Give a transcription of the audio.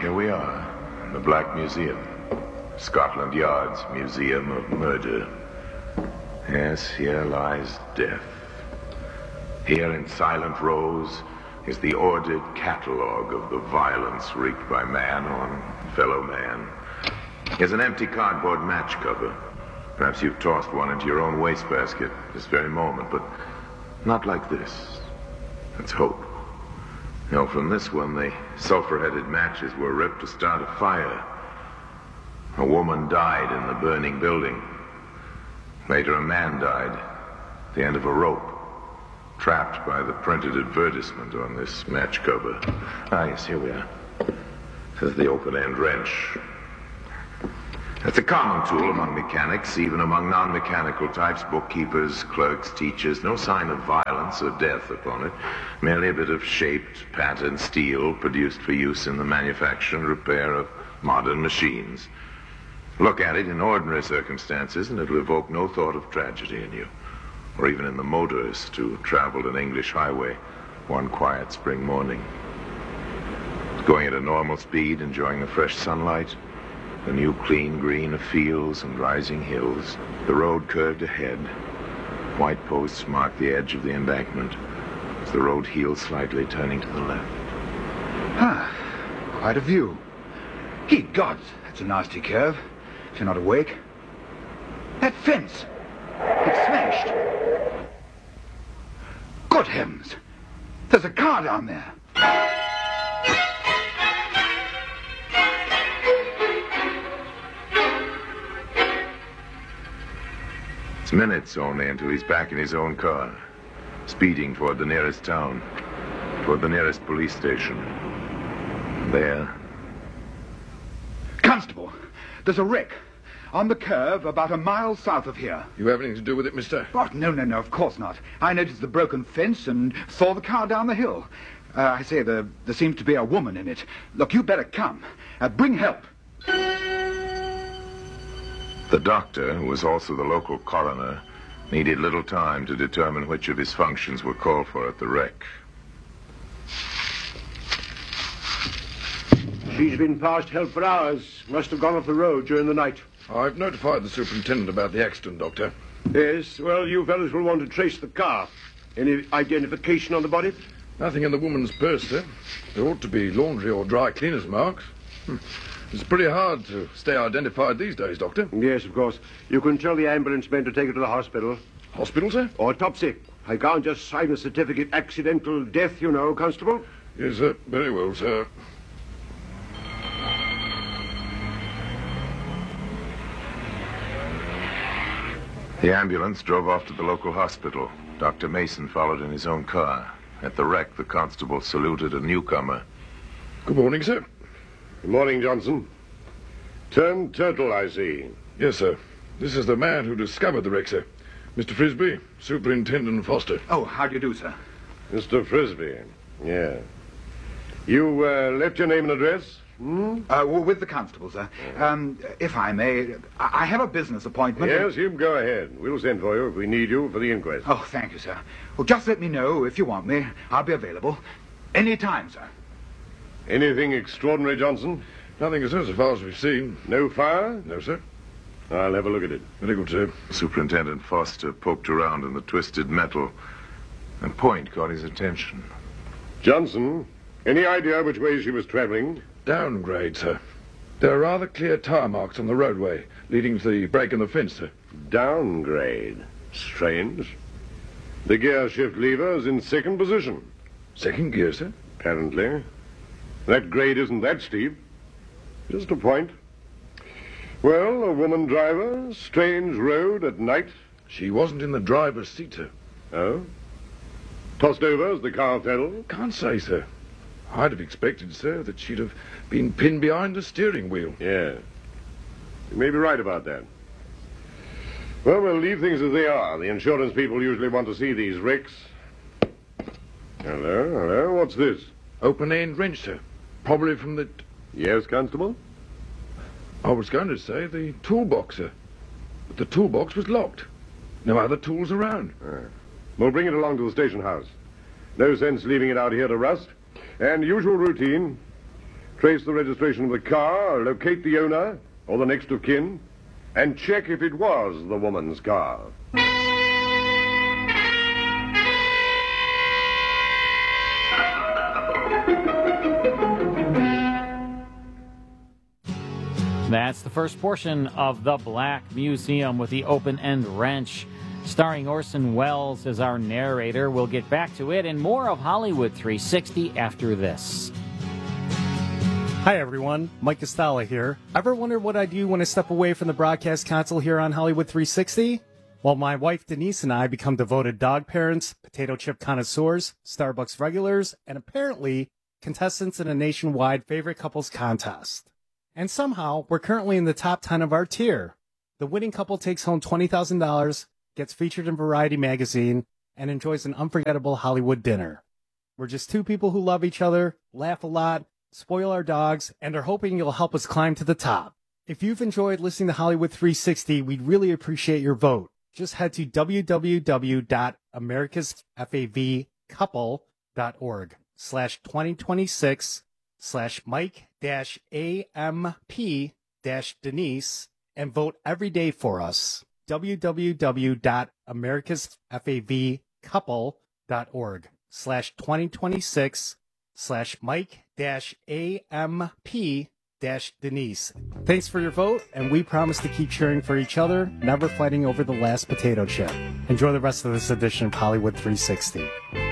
here we are, in the Black Museum. Scotland Yard's Museum of Murder. Yes, here lies death. Here in silent rows is the ordered catalogue of the violence wreaked by man on fellow man. Here's an empty cardboard match cover. Perhaps you've tossed one into your own wastebasket this very moment, but not like this. Let's hope. You know, from this one, the sulfur-headed matches were ripped to start a fire. A woman died in the burning building. Later, a man died at the end of a rope, trapped by the printed advertisement on this match cover. Ah, yes, here we are. This is the open-end wrench. It's a common tool among mechanics, even among non-mechanical types, bookkeepers, clerks, teachers. No sign of violence or death upon it. Merely a bit of shaped, patterned steel produced for use in the manufacture and repair of modern machines. Look at it in ordinary circumstances, and it'll evoke no thought of tragedy in you, or even in the motorist who traveled an English highway one quiet spring morning. Going at a normal speed, enjoying the fresh sunlight, the new clean green of fields and rising hills. The road curved ahead. White posts marked the edge of the embankment as the road heeled slightly, turning to the left. Ah, quite a view. Heat gods, that's a nasty curve. If you're not awake. That fence! It's smashed! Good heavens! There's a car down there! It's minutes only until he's back in his own car, speeding toward the nearest town, toward the nearest police station. There. Constable, there's a wreck on the curve about a mile south of here. You have anything to do with it, mister? Oh, no, of course not. I noticed the broken fence and saw the car down the hill. I say, there seems to be a woman in it. Look, you better come. Bring help. The doctor, who was also the local coroner, needed little time to determine which of his functions were called for at the wreck. She's been past help for hours. Must have gone off the road during the night. I've notified the superintendent about the accident, Doctor. Yes, well, you fellas will want to trace the car. Any identification on the body? Nothing in the woman's purse, sir. There ought to be laundry or dry cleaner's marks. It's pretty hard to stay identified these days, Doctor. Yes, of course. You can tell the ambulance men to take her to the hospital. Hospital, sir? Autopsy. I can't just sign a certificate. Accidental death, you know, Constable. Yes, sir. Very well, sir. The ambulance drove off to the local hospital. Dr. Mason followed in his own car. At the wreck, the constable saluted a newcomer. Good morning, sir. Good morning, Johnson. Turned turtle, I see. Yes, sir. This is the man who discovered the wreck, sir. Mr. Frisbee, Superintendent Foster. Oh, how do you do, sir? Mr. Frisbee. Yeah. You left your name and address? With the constable, sir. If I may, I have a business appointment. Yes, you go ahead. We'll send for you if we need you for the inquest. Oh, thank you, sir. Well, just let me know if you want me. I'll be available. Any time, sir. Anything extraordinary, Johnson? Nothing, sir, so far as we've seen. No fire? No, sir. I'll have a look at it. Very good, sir. Superintendent Foster poked around in the twisted metal. A point caught his attention. Johnson, any idea which way she was traveling? Downgrade, sir. There are rather clear tire marks on the roadway leading to the break in the fence, sir. Downgrade. Strange. The gear shift lever is in second position. Second gear, sir? Apparently. That grade isn't that steep. Just a point. Well, a woman driver, strange road at night. She wasn't in the driver's seat, sir. Oh? Tossed over as the car fell? Can't say, sir. I'd have expected, sir, that she'd have been pinned behind the steering wheel. Yeah. You may be right about that. Well, we'll leave things as they are. The insurance people usually want to see these wrecks. Hello. What's this? Open-end wrench, sir. Probably from the... Yes, Constable? I was going to say the toolbox, sir. But the toolbox was locked. No other tools around. We'll bring it along to the station house. No sense leaving it out here to rust. And usual routine. Trace the registration of the car, locate the owner or the next of kin, and check if it was the woman's car. That's the first portion of The Black Museum with the open-end wrench, starring Orson Welles as our narrator. We'll get back to it and more of Hollywood 360 after this. Hi everyone, Mike Costello here. Ever wonder what I do when I step away from the broadcast console here on Hollywood 360? Well, my wife Denise and I become devoted dog parents, potato chip connoisseurs, Starbucks regulars, and apparently contestants in a nationwide favorite couples contest. And somehow, we're currently in the top 10 of our tier. The winning couple takes home $20,000, gets featured in Variety magazine, and enjoys an unforgettable Hollywood dinner. We're just two people who love each other, laugh a lot, spoil our dogs, and are hoping you'll help us climb to the top. If you've enjoyed listening to Hollywood 360, we'd really appreciate your vote. Just head to www.americasfavcouple.org/2026/Mike-AMP-Denise and vote every day for us. www.americasfavcouple.org/2026/Mike-AMP-Denise. Thanks for your vote, and we promise to keep cheering for each other, never fighting over the last potato chip. Enjoy the rest of this edition of Hollywood 360.